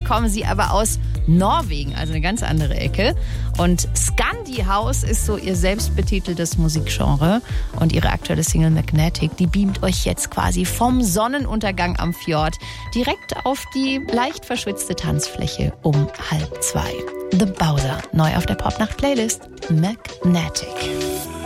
kommen sie aber aus Norwegen, also eine ganz andere Ecke. Und Scandi House ist so ihr selbstbetiteltes Musikgenre. Und ihre aktuelle Single Magnetic, die beamt euch jetzt quasi vom Sonnenuntergang am Fjord direkt auf die leicht verschwitzte Tanzfläche um 1:30. The Bowser, neu auf der Popnacht-Playlist Magnetic.